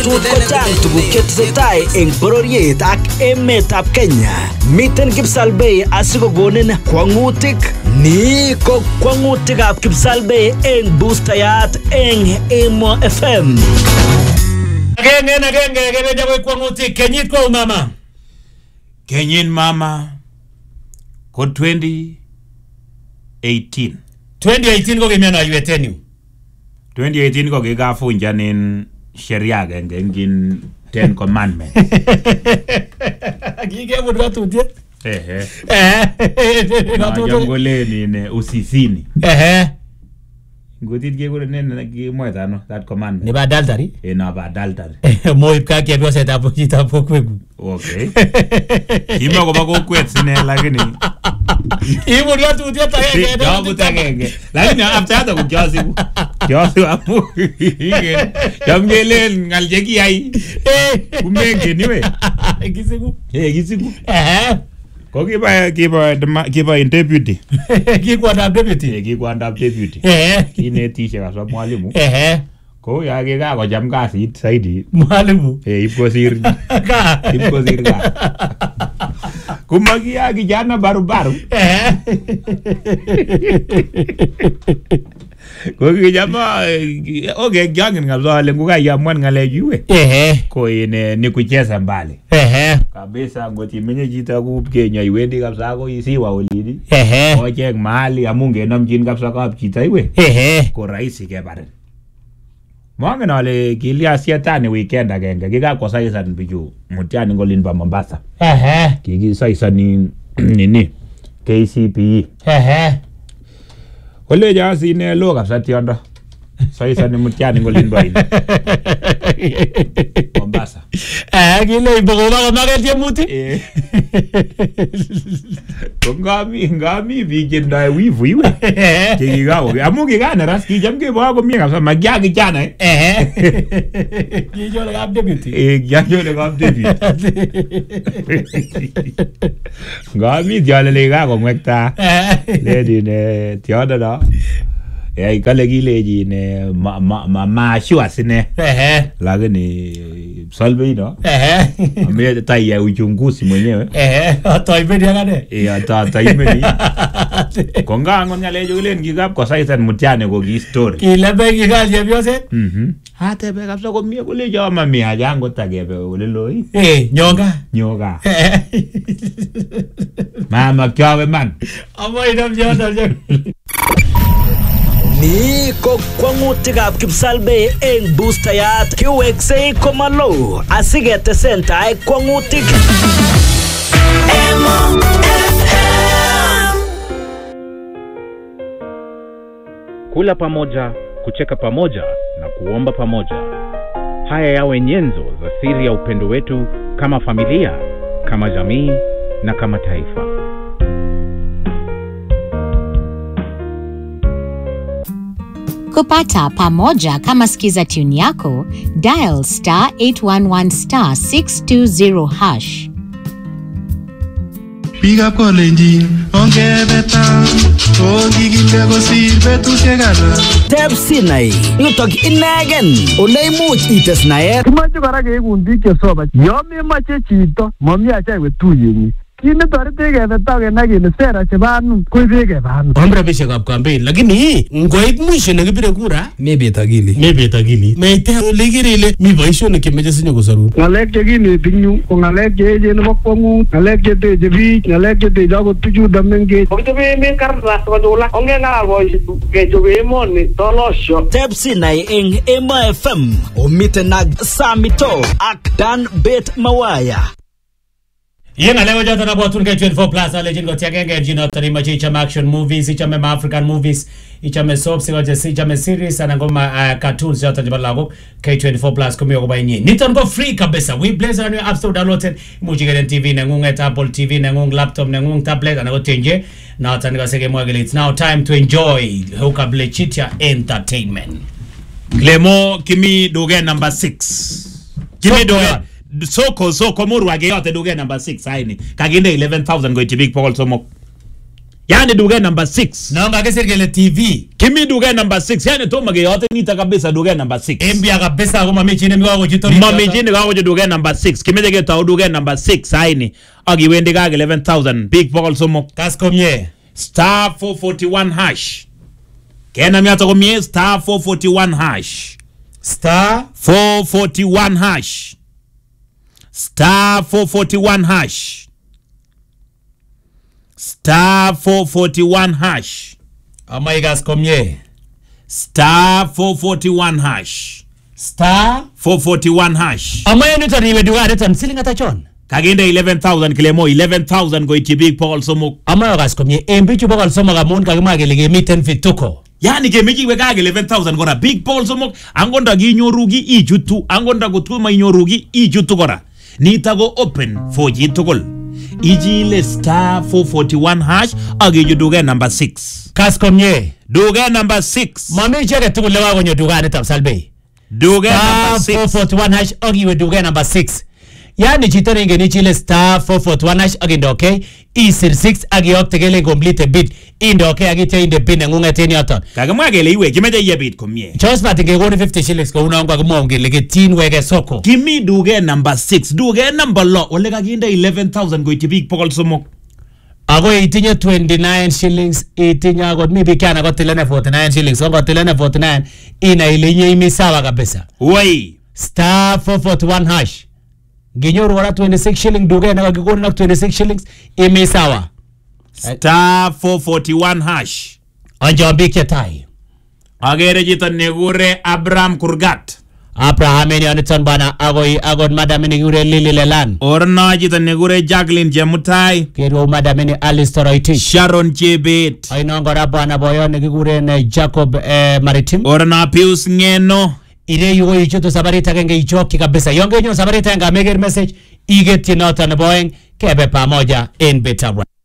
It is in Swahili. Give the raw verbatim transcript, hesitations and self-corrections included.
betut kochang tuguk chetesetai eng bororiet ak emetab Kenya. Miten Kipsalbei asikokonin kwangutik. Ni ko kwangutikab Kipsalbei eng boostayat eng Emo F M. Agenge agenge kebeja kwa kwangutik kenyit kwa mama. Kenyin mama ko twenty eighteen. twenty eighteen ko kemiano ayueteni. twenty eighteen ko kikafunjanin sheria agenge ngin ten commandments. Kikebut katutiet. Ehe. Eh. Ngoleni ne usisini. Ehe. Ngotit ke kore nen ki moetano that commandment. Ni ba adultery? E na ba adultery. Moib ka ke bose ta pojita pokweku. Okay. Ima ko ba ko kwet sine lakini. Ibu dia tu dia tak ke. Jawabu takenge. Lakini after that ko jasi. Jasi amu. Ige. Jamgelen ngaljeki ai. Eh, kumenge niwe. Kisiku. Eh, kisiku. Eh. Ko kiba kiba kiba deputy. Kikwa na deputy. Eh, kikwa na deputy. Eh. Kinetishe kaswa mwalimu. Eh. Ko ya ke ka ko jam kasit saidi. Mwalimu. Eh, ipo sir. Ka. Ipo sir ka. Kumagia kijana baru-baru. Eh. Ko kijama okay jangin ngabza lengo ka yamwan ngale juwe. Eh. Ko ine ni kucheza mbali. Eh. Kabisa ngoti menye jita ku Kenya iwendi kabisa ko isiwa olidi. Eh. Ko chek mahali amunge namjin kabisa ka chita iwe. Eh. Ko rahisi ke bare. Mwangen ale kilia siatani weekend agenge kikakosaisan biju mutiani ngolin ba Mombasa. Eh. Kikisaisan nini K C P E. Eh. Ole jasi ne lo kabisa tiondo. Saisan mutiani ngolin ba ini. Mombasa. Eh, kile ibogo ba maget yemuti. Eh. Ngami ngami vijenda wivu iwe. Kigawo. Amugi gana raski jamge ba ko mie kabisa magya kijana eh. Eh. Kijo le gab deputy. Eh, kijo le gab deputy. Ngami diale le ga ko mwekta. Eh. Lady ne tiondo da. Eh, kale gileji ne ma ma ma shua sine. Eh. Lakini Salbei no. Eh. Ame taiya uchunguzi mwenyewe. Eh, atoi dia kane. Eh, ata taimeni. Konga ngon ngale julen gigap ko saisan mutiane ko gi story. Kile be gigal yebiose. Mhm. Hata be kapsa ko mie kule jawa mami ajango tagebe ule loi. Eh, nyonga. Nyoga. Mama kyawe man. Amo idam jada jada. Ni ko kwangutikab Kipsalbei eng boostayat kiweksei komalo asigetesentai kwangutik. Emo F M. Kula pamoja, kucheka pamoja na kuomba pamoja. Haya yawe nyenzo za siri ya upendo wetu kama familia, kama jamii na kama taifa. Kupata pamoja kama skiza tune yako, dial star eight one one star six two zero hash. Pick up Kolenjin, ongebeta, ongiginde kosir betusiek alak. Teb Sinai, yutok inegen, ole imuch ites naet. Kimache kora keekun biik chesoman. Yo memoche chito, mami acha iwe tuyenyi. Kine torite kebeta kenai kele sera chebo anum koibe kebe anum. Omra bishekab campaign lakini ngoit mwisho nekibire kura mebet akili. Mebet akili. Meite ole kirele mi boisionik chemeche sinyo kosorun. Ngalek chekineti nyu ko ngalek cheechen nebo kwangut, ngalek cheteche biik, ngalek cheteche akot bichuto mengech. Kokichobe emet kartas kochula, ongengalal boisiek kechobe emoni tolosyo. Teb Sinai eng Emo F M, omiten ak Samito ak Dan Bet Mawaya. Yenga leo jata na botun ke twenty-four plus ale jingo tiagenge jino tari machi ichama action movies, ichama African movies, ichama soaps, ichama series, ana ngoma uh, cartoons jata jibalago K twenty-four plus kumio kwa inye. Niton go free kabisa. We blaze on your app store downloaded. Mujigeden T V na ngung at Apple T V na ngung laptop na ngung tablet ana go tenje. Na wataniga sege mwagele. It's now time to enjoy Hoka Blechitia Entertainment. Clemo kimi doge number six. Kimi doge soko soko muru wage yote doge number six haini. Kaginde eleven thousand go itibik Paul Somok. Yani duket number six. Naonga kesir kele T V. Kimi duket number six. Yani toma ke yote nita kabisa duket number six. Embia kabisa kwa mami chini mwa kujitori. Mami chini kwa kujitori duket number six. Kimi teke tau duket number six saini. Agi wende kage eleven thousand. Big Paul Somok. Kaskomye. Star four forty-one hash. Kena miata komye star four forty-one hash. Star four forty-one hash. Star four forty-one hash. Star four forty-one hash. Amai kaskomye. Star four forty-one hash. Star four forty-one hash. Amai nuta niwe duwa retan silinga tachon. Kagende eleven thousand kilemo eleven thousand go iti Big Paul Somok. Amai kaskomye. Embichu Paul Somok amon kagima gelege miten fituko. Yani kemeji weka eleven thousand gora Big Paul Somok. Angonda ginyorugi ijutu. Angonda kutuma inyorugi ijutu gora. Nitago open for jitukol. Ijile star four forty-one hash. Agi duge number six. Kaskomye. Duge number six. Mami cheke tukulewa kwenye duga nita msalbe. Duge number six. four forty-one hash. Agi we duge number six. Yani chitone inge ni chile star four forty-one hash. Agi ndo okay. Isir six. Agi okte gele complete bid. Indo okay. Agi te inde pin ngunga teni oton. Kagamwa gele iwe. Kimeja iye bid kumye. Chos pati nge koni fifty shillings. Kwa una unga kumongi. Lege teen wege soko. Kimi duge number six. Duge number lo. Ole kaginde eleven thousand go iti Big Paul Somok. Ako itinye twenty-nine shillings. Itinye ako mibi kiana ko tilene forty-nine shillings. Ako tilene forty-nine. Ina ilinye imisawa kabisa. Wai. Star four forty-one hash. Ginyoru wala twenty-six shillings. Duge na kagikoni na twenty-six shillings. Imisawa. Star four forty-one hash. Anjambi ketai. Agere jita negure Abraham Kurgat. Abraham eni aniton bana agoi agon madam eni gure Lili Lelan. Orna jita negure Jacqueline Jemutai. Kero madam eni Alice Toroitich. Sharon Chebet. Ainongora bana boyo ni gure ne Jacob eh, Maritim. Orna Pius Ngeno. Ire yugo ichutu sabarita kenge ichoki kabisa. Yonge nyo sabarita nga meger message. Iget tinota na boyeng. Kebe pamoja in Betabra.